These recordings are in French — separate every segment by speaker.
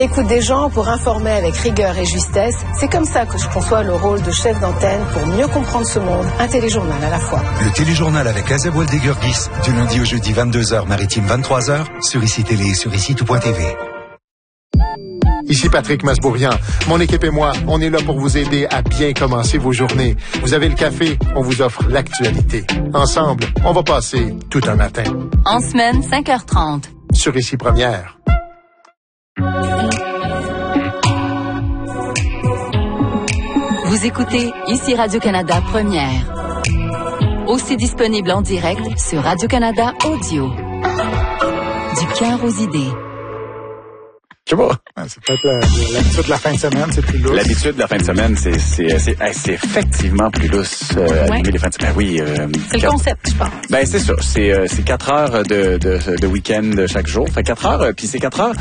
Speaker 1: Écoute des gens pour informer avec rigueur et justesse. C'est comme ça que je conçois le rôle de chef d'antenne pour mieux comprendre ce monde. Un téléjournal à la fois.
Speaker 2: Le téléjournal avec Azeb Waldeguergis, du lundi au jeudi 22h, maritime 23h, sur ICI Télé et sur ICI.tv.
Speaker 3: Ici Patrick Masbourian. Mon équipe et moi, on est là pour vous aider à bien commencer vos journées. Vous avez le café, on vous offre l'actualité. Ensemble, on va passer tout un matin.
Speaker 4: En semaine, 5h30.
Speaker 3: Sur ICI Première.
Speaker 4: Vous écoutez ICI Radio-Canada Première. Aussi disponible en direct sur Radio-Canada Audio. Du cœur aux idées.
Speaker 5: Je sais pas.
Speaker 6: C'est peut-être l'habitude de la fin de semaine, c'est plus lousse.
Speaker 5: L'habitude de la fin de semaine, c'est effectivement plus lousse animer les fins de semaine. Oui.
Speaker 7: C'est le concept, je pense.
Speaker 5: Ben c'est ça. C'est 4 heures de week-end chaque jour. Fait 4 heures, puis c'est 4 heures.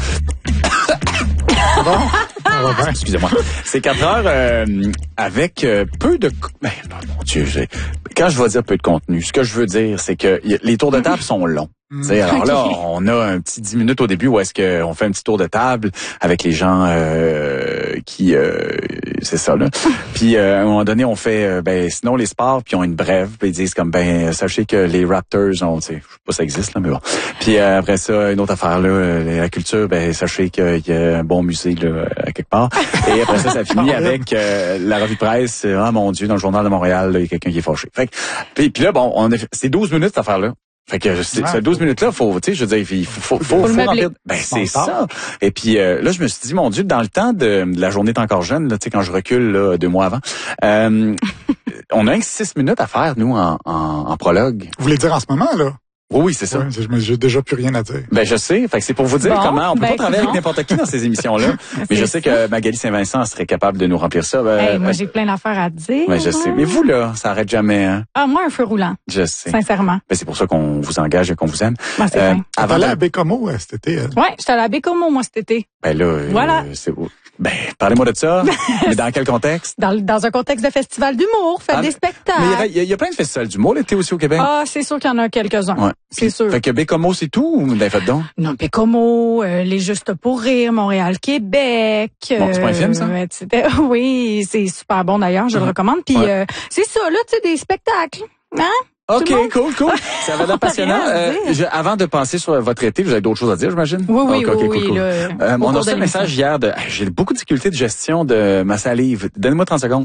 Speaker 6: C'est bon?
Speaker 5: Excusez-moi. C'est 4 heures avec peu de... Ben, mon Dieu, quand je vais dire peu de contenu, ce que je veux dire, c'est que les tours de table sont longs. Alors là, on a un petit 10 minutes au début où est-ce qu'on fait un petit tour de table avec les gens qui... c'est ça, là. Puis à un moment donné, on fait... sinon, les sports, puis on a une brève, puis ils disent comme, sachez que les Raptors ont... Je sais pas si ça existe, là, mais bon. Puis après ça, une autre affaire, là, la culture, sachez qu'il y a un bon musée, là, à quelque part. Et après ça finit avec la revue de presse. Ah, mon Dieu, dans le Journal de Montréal, il y a quelqu'un qui est fâché. Fait que, puis là, bon, c'est 12 minutes, cette affaire-là. Fait que ces 12 minutes-là, faut, tu sais, je veux dire, il faut remplir. C'est ça. Et puis là, je me suis dit, mon Dieu, dans le temps de la journée est encore jeune, là, tu sais, quand je recule là, 2 mois avant, on a 6 minutes à faire, nous, en prologue.
Speaker 6: Vous voulez dire en ce moment, là?
Speaker 5: Oui, c'est ça.
Speaker 6: Oui, mais j'ai déjà plus rien à dire.
Speaker 5: Je sais. Fait que c'est pour vous dire comment on peut pas travailler avec n'importe qui dans ces émissions-là. Mais je sais que Magali Saint-Vincent serait capable de nous remplir ça.
Speaker 7: Moi, j'ai plein d'affaires à dire.
Speaker 5: Mais je sais. Mais vous, là, ça arrête jamais, hein?
Speaker 7: Ah, moi, un feu roulant.
Speaker 5: Je sais.
Speaker 7: Sincèrement.
Speaker 5: C'est pour ça qu'on vous engage et qu'on vous aime.
Speaker 7: C'est vrai.
Speaker 6: T'es allé à Bécomo cet été?
Speaker 7: Oui, j'étais allé à Bécomo, moi, cet été.
Speaker 5: Voilà. Parlez-moi de ça. Mais dans quel contexte?
Speaker 7: Dans un contexte de festival d'humour, fête des spectacles.
Speaker 5: Mais il y a plein de festivals d'humour l'été aussi au Québec.
Speaker 7: Ah, c'est sûr qu'il y en a quelques-uns. Ouais. C'est sûr.
Speaker 5: Fait que Bécomo, c'est tout ou fait donc?
Speaker 7: Non, Bécomo, Les Justes pour rire, Montréal, Québec.
Speaker 5: Bon, c'est pas un film, ça?
Speaker 7: Oui, c'est super bon d'ailleurs, je le recommande. Puis c'est ça, là, tu sais, des spectacles. Hein?
Speaker 5: OK, cool. Ça va l'air passionnant. Avant de penser sur votre été, vous avez d'autres choses à dire, j'imagine?
Speaker 7: Oui,
Speaker 5: cool. On a reçu un message hier j'ai beaucoup de difficultés de gestion de ma salive. Donnez-moi 30 secondes.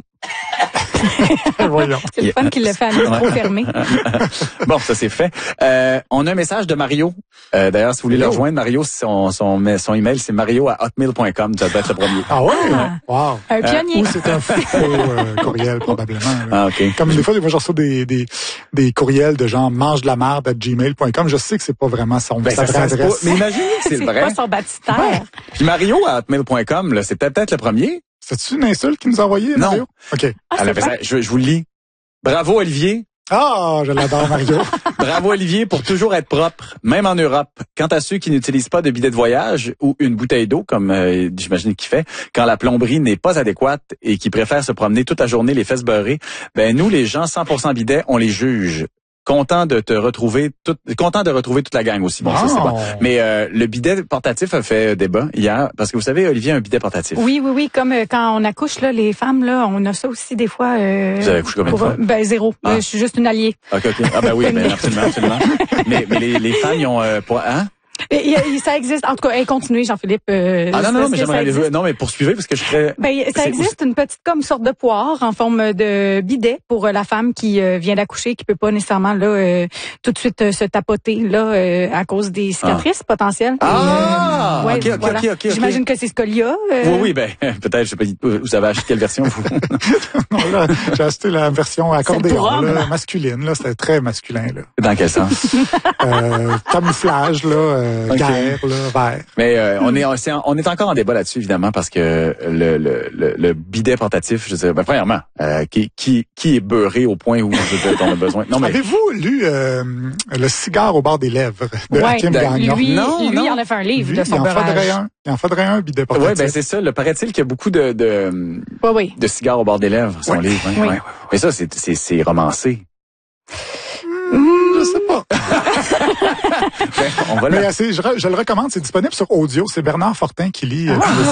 Speaker 6: Voyons.
Speaker 7: C'est le fun qu'il le fait à micro fermé.
Speaker 5: Bon, ça c'est fait. On a un message de Mario. D'ailleurs, si vous voulez le rejoindre, Mario, son email, c'est mario@hotmail.com. Ça doit être le premier.
Speaker 6: Ah ouais? Wow.
Speaker 7: Un pionnier.
Speaker 6: Ou c'est un faux courriel, probablement.
Speaker 5: Ah, OK.
Speaker 6: Comme des fois, je reçois des courriels de gens mange de la merde @gmail.com. Je sais que c'est pas vraiment sa vraie adresse.
Speaker 5: Mais imaginez que c'est le vrai.
Speaker 7: C'est pas son baptistère.
Speaker 5: Ouais. Puis Mario@hotmail.com, là, c'est peut-être le premier.
Speaker 6: C'est-tu une insulte qu'il nous a envoyée, Mario?
Speaker 5: Non.
Speaker 6: OK.
Speaker 5: Je vous le lis. Bravo, Olivier.
Speaker 6: Ah, je l'adore, Mario.
Speaker 5: Bravo, Olivier, pour toujours être propre, même en Europe. Quant à ceux qui n'utilisent pas de bidet de voyage ou une bouteille d'eau, comme j'imagine qu'il fait, quand la plomberie n'est pas adéquate et qui préfèrent se promener toute la journée les fesses beurrées, nous, les gens 100% bidet, on les juge. Content de retrouver toute la gang aussi. Bon, ça c'est bon. Mais le bidet portatif a fait débat hier parce que vous savez, Olivier a un bidet portatif.
Speaker 7: Oui, comme quand on accouche là, les femmes là, on a ça aussi des fois.
Speaker 5: Vous avez accouché combien de fois?
Speaker 7: 0. Je suis juste une alliée.
Speaker 5: OK. Ah oui, absolument. mais les femmes ils ont
Speaker 7: Ça existe. En tout cas, continuez, Jean-Philippe.
Speaker 5: Non, mais j'aimerais aller. Non, mais poursuivez parce que je serais.
Speaker 7: Ça existe une petite comme sorte de poire en forme de bidet pour la femme qui vient d'accoucher, qui peut pas nécessairement là tout de suite se tapoter là à cause des cicatrices potentielles.
Speaker 5: OK.
Speaker 7: J'imagine que c'est ce qu'il y a.
Speaker 5: Oui, peut-être. Je sais pas. Vous avez acheté quelle version vous?
Speaker 6: Non, là, j'ai acheté la version accordéon, là, masculine. Là, c'était très masculin là.
Speaker 5: Dans quel sens?
Speaker 6: Camouflage là. Guerre, là, vert.
Speaker 5: Mais on est encore en débat là-dessus, évidemment, parce que le bidet portatif, je veux dire, premièrement, qui est beurré au point où on a besoin. Non, mais
Speaker 6: avez-vous lu Le cigare au bord des lèvres de Hakim Gagnon?
Speaker 7: Lui, il en a fait un livre de son beurrage.
Speaker 6: Il en faudrait un bidet portatif.
Speaker 5: Oui, c'est ça. Le paraît-il qu'il y a beaucoup de cigares au bord des lèvres, son livre. Oui. Mais ça, c'est romancé.
Speaker 6: Je sais pas.
Speaker 5: On va
Speaker 6: mais je le recommande, c'est disponible sur audio. C'est Bernard Fortin qui lit